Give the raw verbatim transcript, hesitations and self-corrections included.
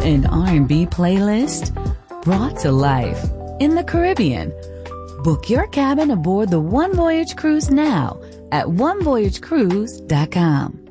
An R and B playlist brought to life in the Caribbean. Book your cabin aboard the One Voyage Cruise now at one voyage cruise dot com.